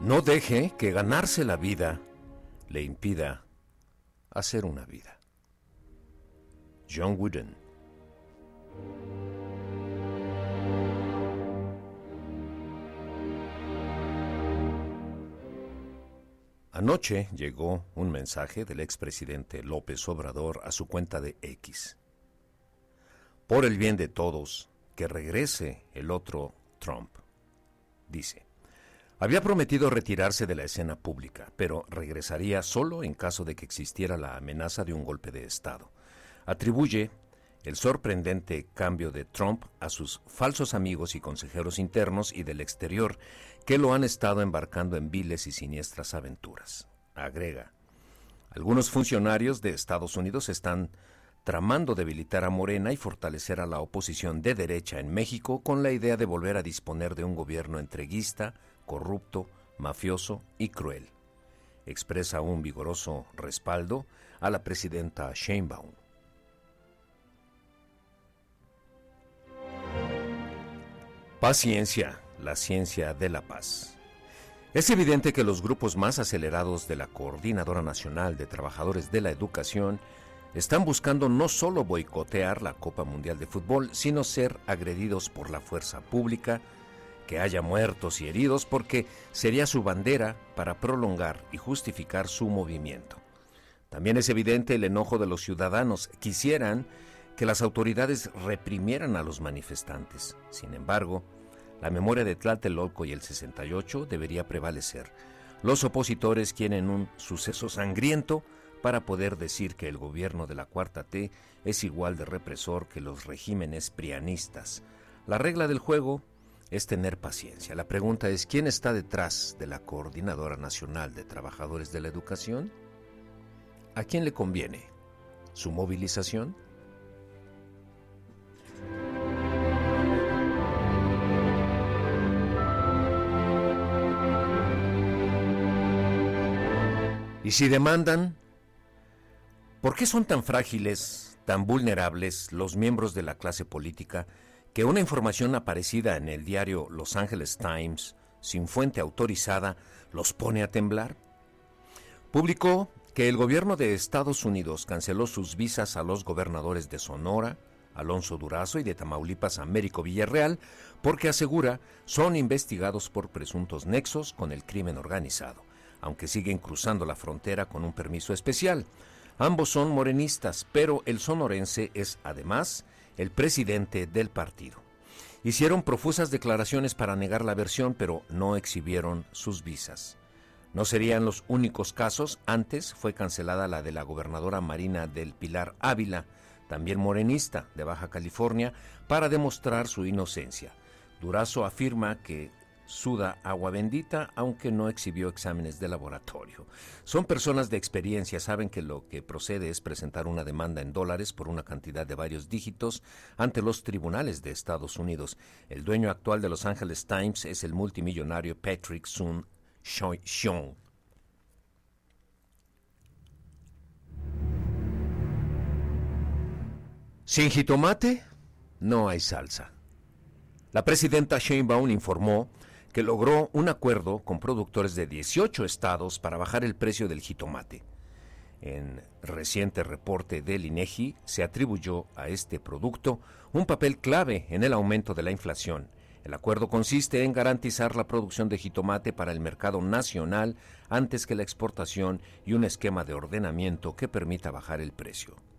No deje que ganarse la vida le impida hacer una vida. John Wooden. Anoche llegó un mensaje del expresidente López Obrador a su cuenta de X. Por el bien de todos, que regrese el otro Trump. Dice, había prometido retirarse de la escena pública, pero regresaría solo en caso de que existiera la amenaza de un golpe de Estado. Atribuye el sorprendente cambio de Trump a sus falsos amigos y consejeros internos y del exterior que lo han estado embarcando en viles y siniestras aventuras. Agrega, algunos funcionarios de Estados Unidos están tramando debilitar a Morena y fortalecer a la oposición de derecha en México con la idea de volver a disponer de un gobierno entreguista, corrupto, mafioso y cruel. Expresa un vigoroso respaldo a la presidenta Sheinbaum. Paciencia, la ciencia de la paz. Es evidente que los grupos más acelerados de la Coordinadora Nacional de Trabajadores de la Educación están buscando no solo boicotear la Copa Mundial de Fútbol, sino ser agredidos por la fuerza pública, que haya muertos y heridos, porque sería su bandera para prolongar y justificar su movimiento. También es evidente el enojo de los ciudadanos. Quisieran que las autoridades reprimieran a los manifestantes. Sin embargo, la memoria de Tlatelolco y el 68 debería prevalecer. Los opositores quieren un suceso sangriento para poder decir que el gobierno de la Cuarta T es igual de represor que los regímenes prianistas. La regla del juego es tener paciencia. La pregunta es, ¿quién está detrás de la Coordinadora Nacional de Trabajadores de la Educación? ¿A quién le conviene su movilización? Y si demandan, ¿por qué son tan frágiles, tan vulnerables los miembros de la clase política que una información aparecida en el diario Los Angeles Times, sin fuente autorizada, los pone a temblar? Publicó que el gobierno de Estados Unidos canceló sus visas a los gobernadores de Sonora, Alonso Durazo, y de Tamaulipas, Américo Villarreal, porque asegura son investigados por presuntos nexos con el crimen organizado, aunque siguen cruzando la frontera con un permiso especial. Ambos son morenistas, pero el sonorense es, además, el presidente del partido. Hicieron profusas declaraciones para negar la versión, pero no exhibieron sus visas. No serían los únicos casos. Antes fue cancelada la de la gobernadora Marina del Pilar Ávila, también morenista, de Baja California, para demostrar su inocencia. Durazo afirma que suda agua bendita, aunque no exhibió exámenes de laboratorio. Son personas de experiencia, saben que lo que procede es presentar una demanda en dólares por una cantidad de varios dígitos ante los tribunales de Estados Unidos. El dueño actual de Los Angeles Times es el multimillonario Patrick Soon-Shiong. Sin jitomate, no hay salsa. La presidenta Sheinbaum informó que logró un acuerdo con productores de 18 estados para bajar el precio del jitomate. En reciente reporte del INEGI se atribuyó a este producto un papel clave en el aumento de la inflación. El acuerdo consiste en garantizar la producción de jitomate para el mercado nacional antes que la exportación y un esquema de ordenamiento que permita bajar el precio.